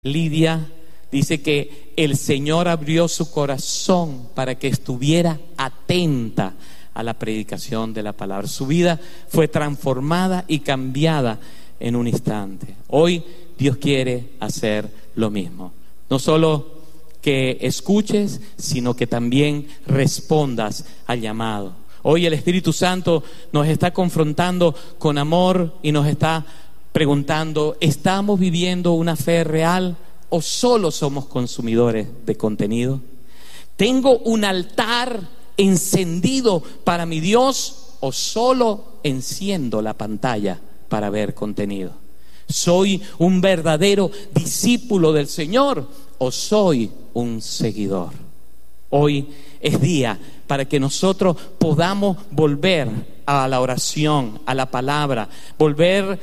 Lidia dice que el Señor abrió su corazón para que estuviera atenta a la predicación de la palabra. Su vida fue transformada y cambiada en un instante. Hoy Dios quiere hacer lo mismo. No solo que escuches, sino que también respondas al llamado. Hoy el Espíritu Santo nos está confrontando con amor y nos está preguntando: ¿estamos viviendo una fe real o solo somos consumidores de contenido? ¿Tengo un altar encendido para mi Dios o solo enciendo la pantalla para ver contenido? ¿Soy un verdadero discípulo del Señor o soy un seguidor? Hoy es día para que nosotros podamos volver a la oración, a la palabra, volver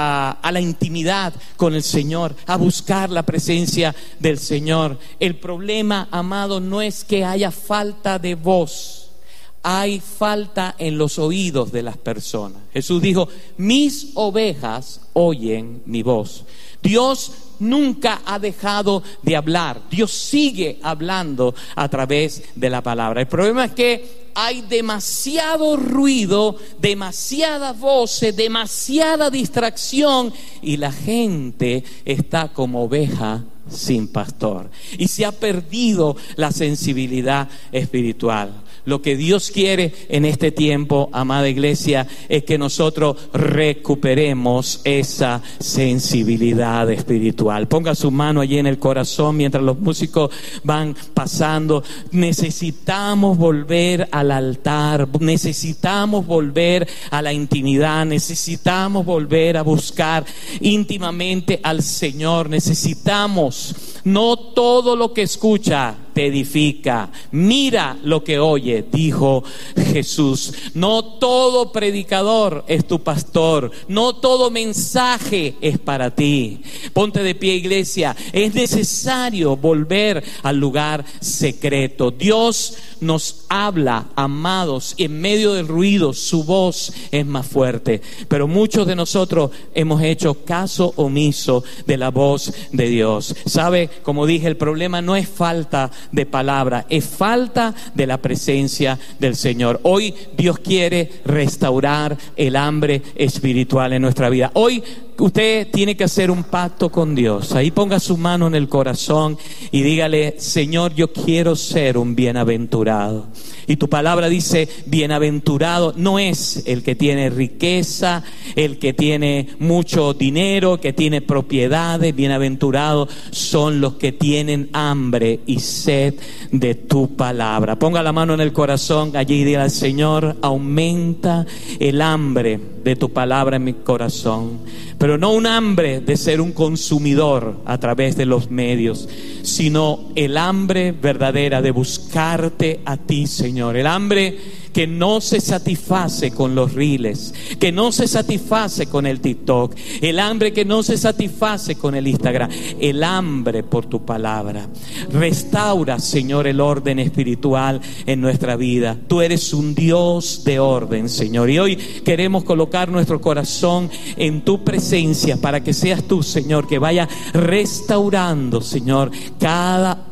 a la intimidad con el Señor, a buscar la presencia del Señor. El problema, amado, no es que haya falta de voz, hay falta en los oídos de las personas. Jesús dijo: mis ovejas oyen mi voz. Dios nunca ha dejado de hablar. Dios sigue hablando a través de la palabra. El problema es que hay demasiado ruido, demasiadas voces, demasiada distracción y la gente está como oveja sin pastor y se ha perdido la sensibilidad espiritual. Lo que Dios quiere en este tiempo, amada iglesia, es que nosotros recuperemos esa sensibilidad espiritual. Ponga su mano allí en el corazón mientras los músicos van pasando. Necesitamos volver al altar, necesitamos volver a la intimidad, necesitamos volver a buscar íntimamente al Señor. Necesitamos, no todo lo que escucha te edifica, mira lo que oye, dijo Jesús. No todo predicador es tu pastor, no todo mensaje es para ti. Ponte de pie, iglesia. Es necesario volver al lugar secreto. Dios nos habla, amados, en medio del ruido su voz es más fuerte, pero muchos de nosotros hemos hecho caso omiso de la voz de Dios. ¿Sabe? Como dije, el problema no es falta de palabra, es falta de la presencia del Señor. Hoy Dios quiere restaurar el hambre espiritual en nuestra vida. Hoy usted tiene que hacer un pacto con Dios. Ahí ponga su mano en el corazón y dígale: Señor, yo quiero ser un bienaventurado. Y tu palabra dice: bienaventurado no es el que tiene riqueza, el que tiene mucho dinero, que tiene propiedades. Bienaventurados son los que tienen hambre y sed de tu palabra. Ponga la mano en el corazón allí y diga al Señor: aumenta el hambre de tu palabra en mi corazón. Pero no un hambre de ser un consumidor a través de los medios, sino el hambre verdadera de buscarte a ti, Señor. El hambre que no se satisface con los reels, que no se satisface con el TikTok, el hambre que no se satisface con el Instagram, el hambre por tu palabra. Restaura, Señor, el orden espiritual en nuestra vida. Tú eres un Dios de orden, Señor, y hoy queremos colocar nuestro corazón en tu presencia para que seas tú, Señor, que vaya restaurando, Señor, cada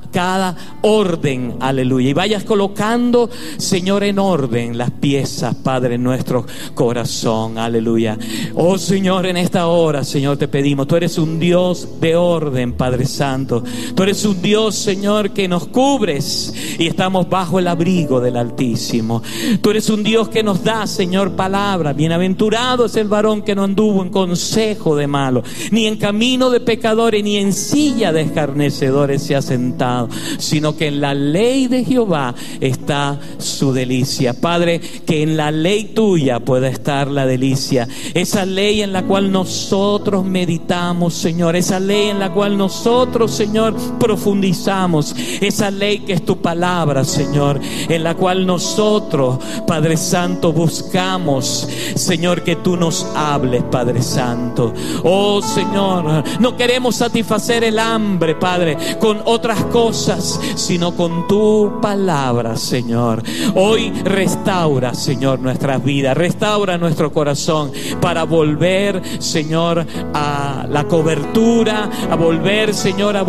orden, aleluya, y vayas colocando, Señor, en orden las piezas, Padre, en nuestro corazón, aleluya. Oh Señor, en esta hora, Señor, te pedimos, tú eres un Dios de orden, Padre Santo. Tú eres un Dios, Señor, que nos cubres y estamos bajo el abrigo del Altísimo. Tú eres un Dios que nos da, Señor, palabra. Bienaventurado es el varón que no anduvo en consejo de malos, ni en camino de pecadores, ni en silla de escarnecedores se ha sentado, sino que en la ley de Jehová está su delicia. Padre, que en la ley tuya pueda estar la delicia, esa ley en la cual nosotros meditamos, Señor, esa ley en la cual nosotros, Señor, profundizamos, esa ley que es tu palabra, Señor, en la cual nosotros, Padre Santo, buscamos, Señor, que tú nos hables, Padre Santo. Oh Señor, no queremos satisfacer el hambre, Padre, con otras cosas cosas, sino con tu palabra, Señor. Hoy restaura, Señor, nuestras vidas, restaura nuestro corazón para volver, Señor, a la cobertura, a volver, Señor, a